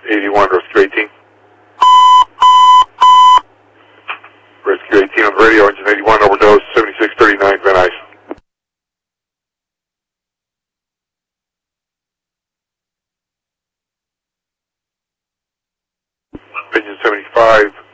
81, Rescue 18. Rescue 18 on the radio, engine 81, overdose, 7639 Van Nuys. Engine 75.